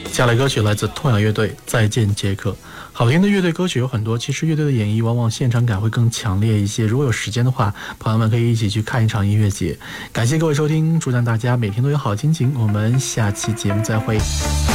下来歌曲来自痛仰乐队《再见杰克》。好听的乐队歌曲有很多，其实乐队的演绎往往现场感会更强烈一些。如果有时间的话，朋友们可以一起去看一场音乐节。感谢各位收听，祝愿大家每天都有好心情。我们下期节目再会。